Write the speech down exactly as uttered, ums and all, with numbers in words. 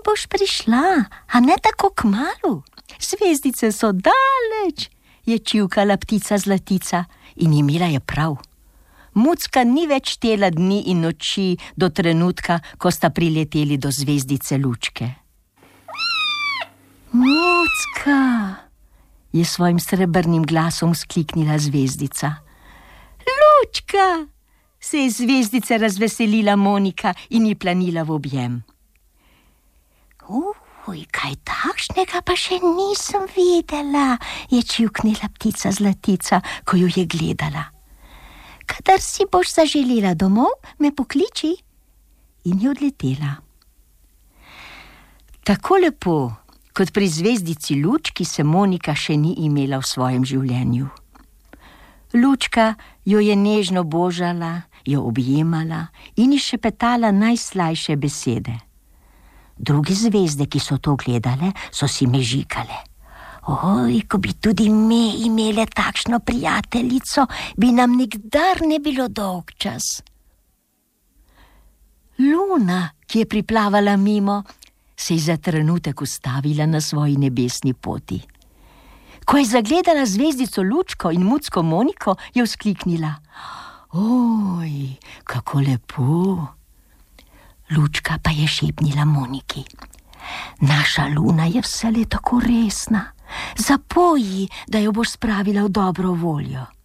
boš prišla, a ne tako kmalu? Zvezdice so daleč, je čivkala ptica Zlatica in imela je prav. Mucka ni več štela dni in noči do trenutka, ko sta prileteli do zvezdice Lučke. Mucka, je svojim srebrnim glasom vzkliknila zvezdica. Lučka, se je zvezdice razveselila Monika in ji planila v objem. Uj, kaj takšnega pa še nisem videla, je čivknila ptica Zlatica, ko jo je gledala. Kadar si boš zaželela domov, me pokliči. In je odletela. Tako lepo, kot pri zvezdici Lučki, se Monika še ni imela v svojem življenju. Lučka jo je nežno božala, jo objemala in ji šepetala najslajše besede. Druge zvezde, ki so to gledale, so si mežikale. Oj, ko bi tudi me imele takšno prijateljico, bi nam nikdar ne bilo dolgčas. Luna, ki je priplavala mimo, se je za trenutek ustavila na svoji nebesni poti. Ko je zagledala zvezdico Lučko in mucko Moniko, je vzkliknila: Oj, kako lepo! Lučka pa je šepnila Moniki: Naša Luna je vselej tako resna. Zapoji, da jo boš spravila v dobro voljo.